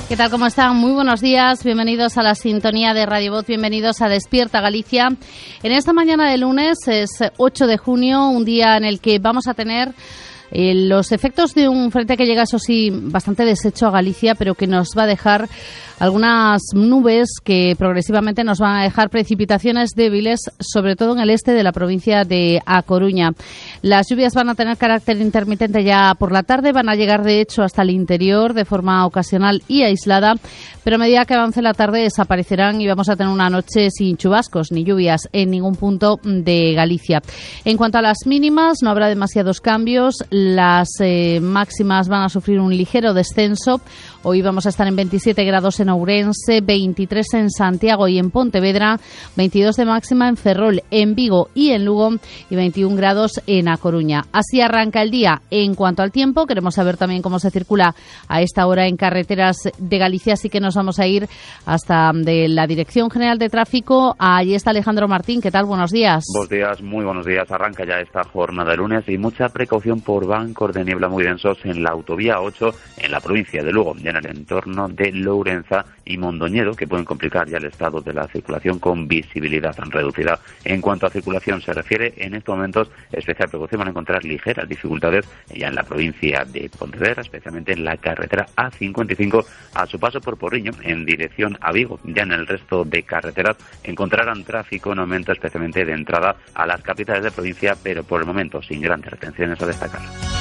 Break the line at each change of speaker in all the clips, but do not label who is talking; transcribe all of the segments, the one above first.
¿Qué tal? ¿Cómo están? Muy buenos días. Bienvenidos a la sintonía de Radio Voz. Bienvenidos a Despierta Galicia. En esta mañana de lunes es 8 de junio, un día en el que vamos a tener los efectos de un frente que llega, eso sí, bastante deshecho a Galicia, pero que nos va a dejar algunas nubes que progresivamente nos van a dejar precipitaciones débiles, sobre todo en el este de la provincia de A Coruña. Las lluvias van a tener carácter intermitente ya por la tarde, van a llegar de hecho hasta el interior de forma ocasional y aislada, pero a medida que avance la tarde desaparecerán y vamos a tener una noche sin chubascos ni lluvias en ningún punto de Galicia. En cuanto a las mínimas, no habrá demasiados cambios. Las máximas van a sufrir un ligero descenso. Hoy vamos a estar en 27 grados en Ourense, 23 en Santiago y en Pontevedra, 22 de máxima en Ferrol, en Vigo y en Lugo y 21 grados en A Coruña. Así arranca el día. En cuanto al tiempo, queremos saber también cómo se circula a esta hora en carreteras de Galicia, así que nos vamos a ir hasta de la Dirección General de Tráfico. Allí está Alejandro Martín. ¿Qué tal? Buenos días.
Buenos días, muy buenos días. Arranca ya esta jornada de lunes y mucha precaución por bancos de niebla muy densos en la autovía 8 en la provincia de Lugo, en el entorno de Lourenza y Mondoñedo, que pueden complicar ya el estado de la circulación con visibilidad reducida. En cuanto a circulación se refiere, en estos momentos especial precaución van a encontrar ligeras dificultades ya en la provincia de Pontevedra, especialmente en la carretera A55 a su paso por Porriño en dirección a Vigo. Ya en el resto de carreteras encontrarán tráfico en aumento, especialmente de entrada a las capitales de provincia, pero por el momento sin grandes retenciones a destacar.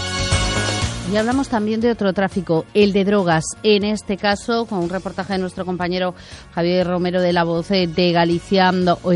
Y hablamos también de otro tráfico, el de drogas. En este caso, con un reportaje de nuestro compañero Javier Romero de La Voz de Galicia,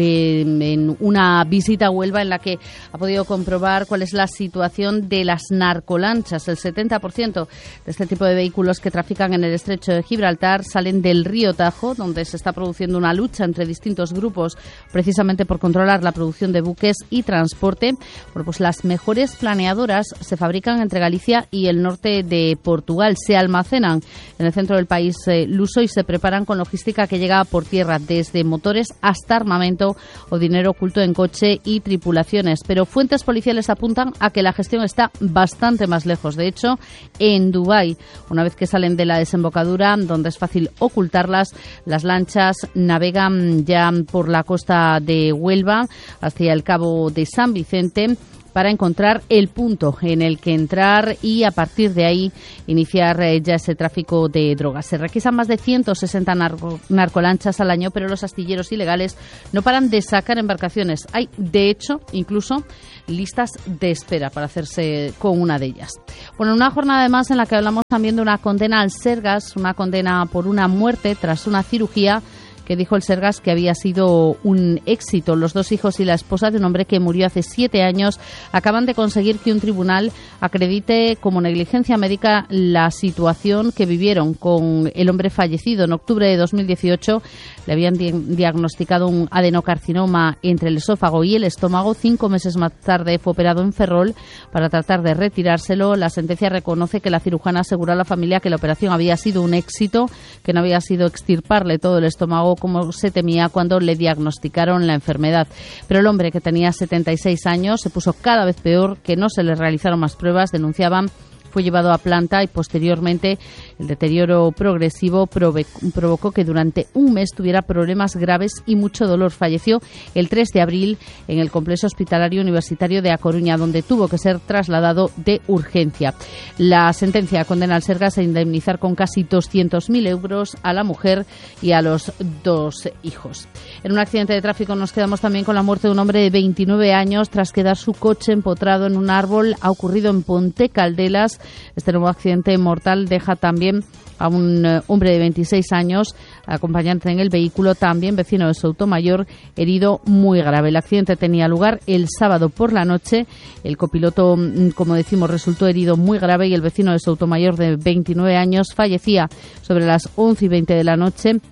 en una visita a Huelva en la que ha podido comprobar cuál es la situación de las narcolanchas. El 70% de este tipo de vehículos que trafican en el estrecho de Gibraltar salen del río Tajo, donde se está produciendo una lucha entre distintos grupos precisamente por controlar la producción de buques y transporte. Bueno, pues las mejores planeadoras se fabrican entre Galicia y el norte de Portugal. Se almacenan en el centro del país luso y se preparan con logística que llega por tierra, desde motores hasta armamento o dinero oculto en coche y tripulaciones. Pero fuentes policiales apuntan a que la gestión está bastante más lejos. De hecho, en Dubái, una vez que salen de la desembocadura, donde es fácil ocultarlas, las lanchas navegan ya por la costa de Huelva hacia el Cabo de San Vicente para encontrar el punto en el que entrar y a partir de ahí iniciar ya ese tráfico de drogas. Se requisan más de 160 narcolanchas al año, pero los astilleros ilegales no paran de sacar embarcaciones. Hay, de hecho, incluso listas de espera para hacerse con una de ellas. Bueno, una jornada además en la que hablamos también de una condena al Sergas, una condena por una muerte tras una cirugía que dijo el Sergas que había sido un éxito. Los dos hijos y la esposa de un hombre que murió hace 7 años acaban de conseguir que un tribunal acredite como negligencia médica la situación que vivieron con el hombre fallecido. En octubre de 2018 le habían diagnosticado un adenocarcinoma entre el esófago y el estómago. 5 meses más tarde fue operado en Ferrol para tratar de retirárselo. La sentencia reconoce que la cirujana aseguró a la familia que la operación había sido un éxito, que no había sido extirparle todo el estómago como se temía cuando le diagnosticaron la enfermedad. Pero el hombre, que tenía 76 años, se puso cada vez peor, que no se le realizaron más pruebas, denunciaban. Fue llevado a planta y posteriormente el deterioro progresivo provocó que durante un mes tuviera problemas graves y mucho dolor. Falleció el 3 de abril en el complejo hospitalario universitario de A Coruña, donde tuvo que ser trasladado de urgencia. La sentencia condena al Sergas a indemnizar con casi 200.000 euros a la mujer y a los 2 hijos. En un accidente de tráfico nos quedamos también con la muerte de un hombre de 29 años tras quedar su coche empotrado en un árbol. Ha ocurrido en Ponte Caldelas. Este nuevo accidente mortal deja también a un hombre de 26 años, acompañante en el vehículo, también vecino de Soutomayor, herido muy grave. El accidente tenía lugar el sábado por la noche. El copiloto, como decimos, resultó herido muy grave y el vecino de Soutomayor, de 29 años, fallecía sobre las 11:20 de la noche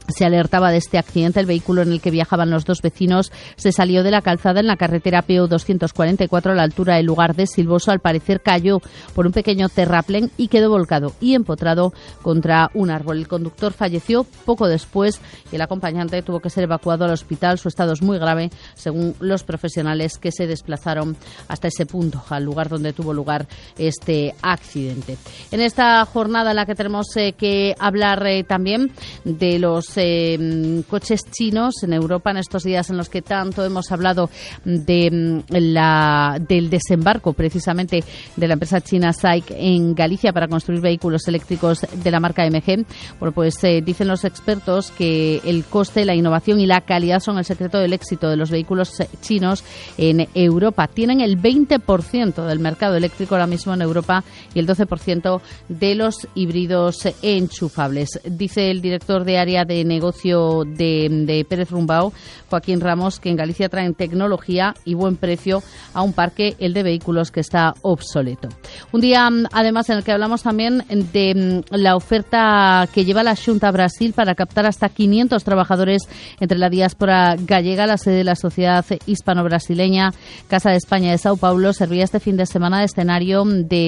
se alertaba de este accidente. El vehículo en el que viajaban los dos vecinos se salió de la calzada en la carretera PO 244 a la altura del lugar de Silvoso. Al parecer cayó por un pequeño terraplén y quedó volcado y empotrado contra un árbol. El conductor falleció poco después y el acompañante tuvo que ser evacuado al hospital. Su estado es muy grave, según los profesionales que se desplazaron hasta ese punto, al lugar donde tuvo lugar este accidente. En esta jornada en la que tenemos que hablar también de los coches chinos en Europa, en estos días en los que tanto hemos hablado del desembarco precisamente de la empresa china SAIC en Galicia para construir vehículos eléctricos de la marca MG. Bueno, pues dicen los expertos que el coste, la innovación y la calidad son el secreto del éxito de los vehículos chinos en Europa. Tienen el 20% del mercado eléctrico ahora mismo en Europa y el 12% de los híbridos enchufables. Dice el director de área de negocio de Pérez Rumbao, Joaquín Ramos, que en Galicia traen tecnología y buen precio a un parque, el de vehículos, que está obsoleto. Un día, además, en el que hablamos también de la oferta que lleva la Xunta Brasil para captar hasta 500 trabajadores entre la diáspora gallega. La sede de la Sociedad Hispano-Brasileña Casa de España de Sao Paulo servía este fin de semana de escenario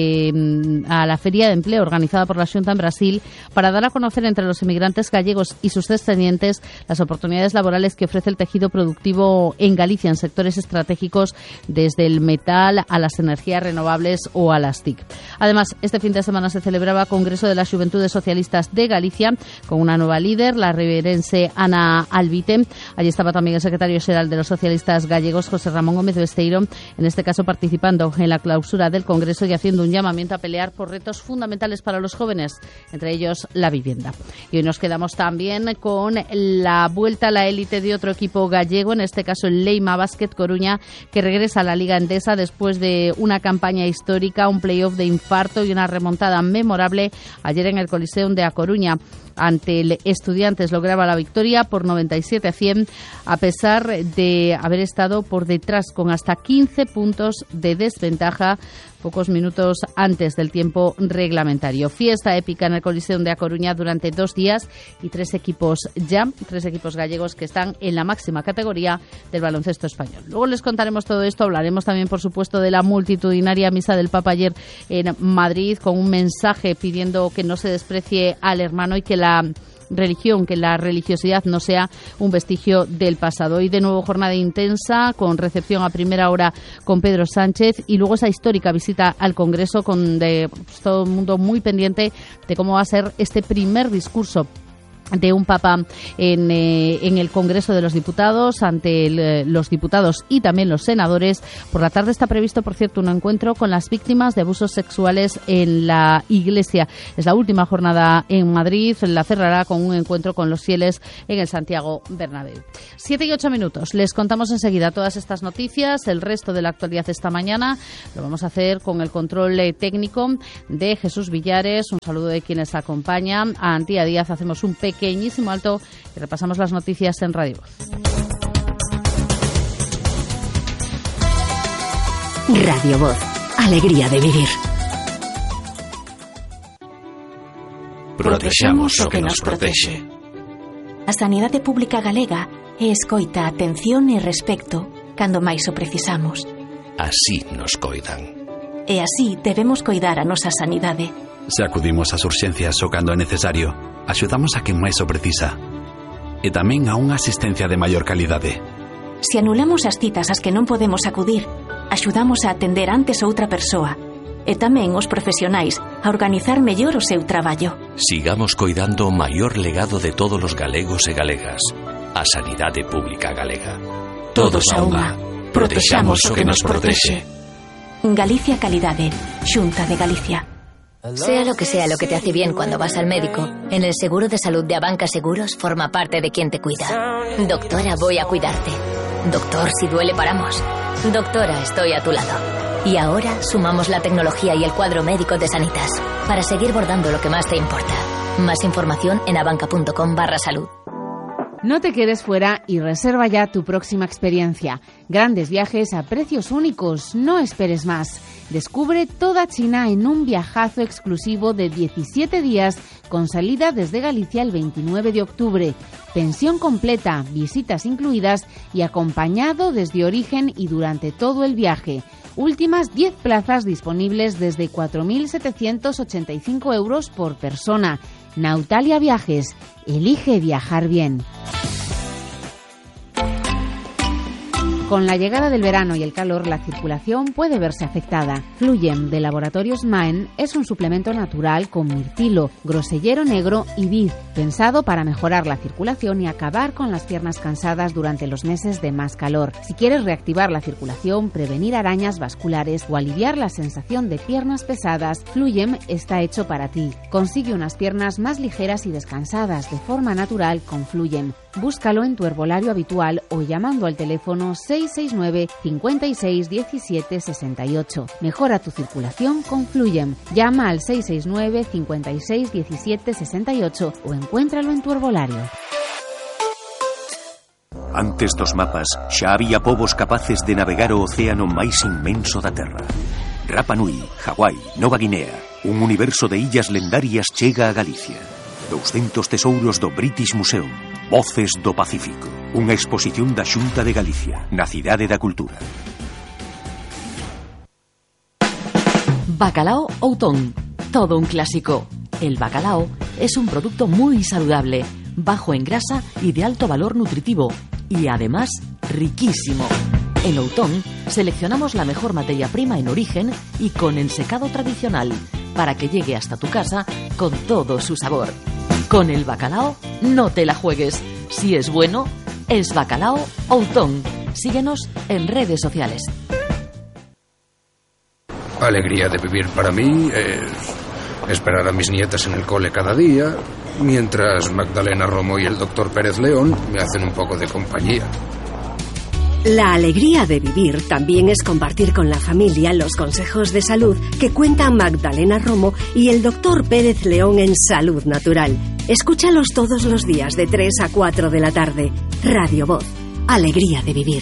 a la Feria de Empleo organizada por la Xunta en Brasil para dar a conocer entre los inmigrantes gallegos y sus descendientes las oportunidades laborales que ofrece el tejido productivo en Galicia en sectores estratégicos, desde el metal a las energías renovables o a las TIC. Además, este fin de semana se celebraba Congreso de las Juventudes Socialistas de Galicia con una nueva líder, la riberense Ana Albite. Allí estaba también el secretario general de los socialistas gallegos, José Ramón Gómez Besteiro, en este caso participando en la clausura del Congreso y haciendo un llamamiento a pelear por retos fundamentales para los jóvenes, entre ellos la vivienda. Y hoy nos quedamos también con la vuelta a la élite de otro equipo gallego, en este caso el Leima Basket Coruña, que regresa a la Liga Endesa después de una campaña histórica, un playoff de infarto y una remontada memorable ayer en el Coliseum de A Coruña. Ante el Estudiantes lograba la victoria por 97-100, a pesar de haber estado por detrás con hasta 15 puntos de desventaja pocos minutos antes del tiempo reglamentario. Fiesta épica en el Coliseum de A Coruña durante 2 días y 3 equipos gallegos que están en la máxima categoría del baloncesto español. Luego les contaremos todo esto, hablaremos también, por supuesto, de la multitudinaria misa del Papa ayer en Madrid, con un mensaje pidiendo que no se desprecie al hermano y que la religiosidad no sea un vestigio del pasado. Hoy de nuevo jornada intensa, con recepción a primera hora con Pedro Sánchez y luego esa histórica visita al Congreso con todo el mundo muy pendiente de cómo va a ser este primer discurso de un papa en el Congreso de los Diputados, ante los diputados y también los senadores. Por la tarde está previsto, por cierto, un encuentro con las víctimas de abusos sexuales en la Iglesia. Es la última jornada en Madrid, la cerrará con un encuentro con los fieles en el Santiago Bernabéu. 7 y 8 minutos. Les contamos enseguida todas estas noticias, el resto de la actualidad esta mañana. Lo vamos a hacer con el control técnico de Jesús Villares. Un saludo de quienes acompañan. A Antía Díaz hacemos un pequeñísimo alto y repasamos las noticias en Radio Voz.
Radio Voz, alegría de vivir.
Protexamos o que nos protexe.
A sanidade pública galega é escoita, atención e respecto cando máis o precisamos.
Así nos coidan.
E así debemos coidar a nosa sanidade.
Se acudimos ás urxencias o cando é necesario, axudamos a quen máis o precisa. E tamén a unha asistencia de maior calidade.
Se anulamos as citas ás que non podemos acudir, axudamos a atender antes outra persoa. E tamén os profesionais a organizar mellor o seu traballo.
Sigamos coidando o maior legado de todos os galegos e galegas, a sanidade pública galega. Todos a unha. Protexamos o que nos protexe.
Galicia Calidade, Xunta de Galicia.
Sea lo que te hace bien cuando vas al médico, en el seguro de salud de Abanca Seguros forma parte de quien te cuida. Doctora, voy a cuidarte. Doctor, si duele paramos. Doctora, estoy a tu lado. Y ahora sumamos la tecnología y el cuadro médico de Sanitas para seguir bordando lo que más te importa. Más información en abanca.com/salud.
No te quedes fuera y reserva ya tu próxima experiencia. Grandes viajes a precios únicos. No esperes más. Descubre toda China en un viajazo exclusivo de 17 días con salida desde Galicia el 29 de octubre. Pensión completa, visitas incluidas y acompañado desde origen y durante todo el viaje. Últimas 10 plazas disponibles desde 4.785 euros por persona. Nautalia Viajes. Elige viajar bien. Con la llegada del verano y el calor, la circulación puede verse afectada. Fluyem, de Laboratorios Maen, es un suplemento natural con mirtilo, grosellero negro y vid, pensado para mejorar la circulación y acabar con las piernas cansadas durante los meses de más calor. Si quieres reactivar la circulación, prevenir arañas vasculares o aliviar la sensación de piernas pesadas, Fluyem está hecho para ti. Consigue unas piernas más ligeras y descansadas de forma natural con Fluyem. Búscalo en tu herbolario habitual o llamando al teléfono 669 56 17 68. Mejora tu circulación con Fluyem. Llama al 669 56 17 68 o encuéntralo en tu herbolario.
Antes dos mapas, xa había povos capaces de navegar o océano máis inmenso da Terra. Rapa Nui, Hawái, Nova Guinea, un universo de illas lendarias chega a Galicia. 200 tesouros do British Museum. Voces do Pacífico. Unha exposición da Xunta de Galicia, na Cidade da Cultura.
Bacalao Outón. Todo un clásico. El bacalao es un producto muy saludable, bajo en grasa y de alto valor nutritivo. Y además, riquísimo. En Outón seleccionamos la mejor materia prima en origen y con ensecado tradicional, para que llegue hasta tu casa con todo su sabor. Con el bacalao, no te la juegues. Si es bueno, es Bacalao Outón. Síguenos en redes sociales.
Alegría de vivir para mí es esperar a mis nietas en el cole cada día, mientras Magdalena Romo y el doctor Pérez León me hacen un poco de compañía.
La alegría de vivir también es compartir con la familia los consejos de salud que cuentan Magdalena Romo y el doctor Pérez León en Salud Natural. Escúchalos todos los días de 3 a 4 de la tarde. Radio Voz. Alegría de vivir.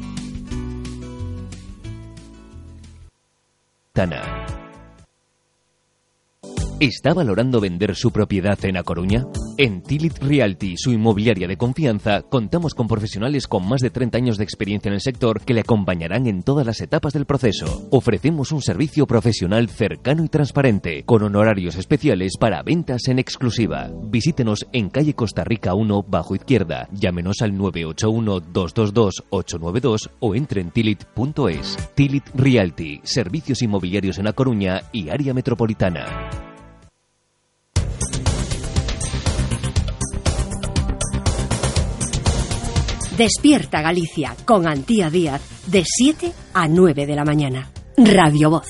Tana. ¿Está valorando vender su propiedad en A Coruña? En Tilit Realty, su inmobiliaria de confianza, contamos con profesionales con más de 30 años de experiencia en el sector que le acompañarán en todas las etapas del proceso. Ofrecemos un servicio profesional cercano y transparente, con honorarios especiales para ventas en exclusiva. Visítenos en calle Costa Rica 1, bajo izquierda. Llámenos al 981-222-892 o entre en tilit.es. Tilit Realty, servicios inmobiliarios en A Coruña y área metropolitana.
Despierta Galicia con Antía Díaz de 7 a 9 de la mañana. Radio Voz.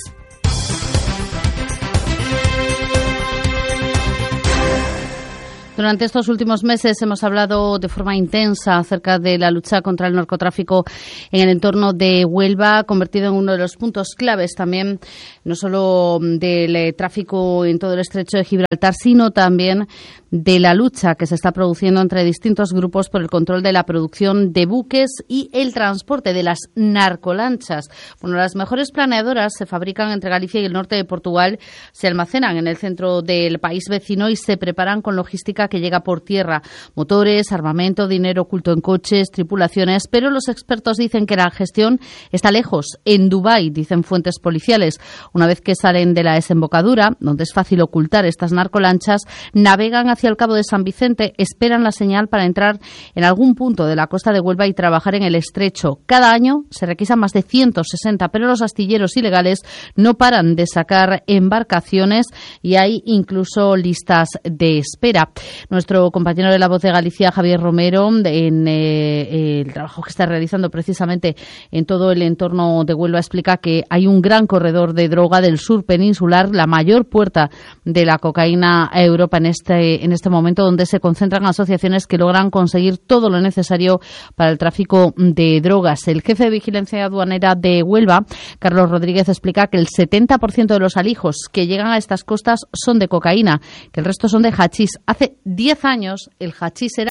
Durante estos últimos meses hemos hablado de forma intensa acerca de la lucha contra el narcotráfico en el entorno de Huelva, convertido en uno de los puntos claves también, no solo del tráfico en todo el estrecho de Gibraltar, sino también de la lucha que se está produciendo entre distintos grupos por el control de la producción de buques y el transporte de las narcolanchas. Bueno, las mejores planeadoras se fabrican entre Galicia y el norte de Portugal, se almacenan en el centro del país vecino y se preparan con logística que llega por tierra. Motores, armamento, dinero oculto en coches, tripulaciones, pero los expertos dicen que la gestión está lejos. En Dubái, dicen fuentes policiales, una vez que salen de la desembocadura, donde es fácil ocultar estas narcolanchas, navegan hacia el Cabo de San Vicente, esperan la señal para entrar en algún punto de la costa de Huelva y trabajar en el estrecho. Cada año se requisan más de 160, pero los astilleros ilegales no paran de sacar embarcaciones y hay incluso listas de espera. Nuestro compañero de La Voz de Galicia, Javier Romero, en el trabajo que está realizando precisamente en todo el entorno de Huelva, explica que hay un gran corredor de droga del sur peninsular, la mayor puerta de la cocaína a Europa en este momento, donde se concentran asociaciones que logran conseguir todo lo necesario para el tráfico de drogas. El jefe de vigilancia aduanera de Huelva, Carlos Rodríguez, explica que el 70% de los alijos que llegan a estas costas son de cocaína, que el resto son de hachís. Hace 10 años el hachís era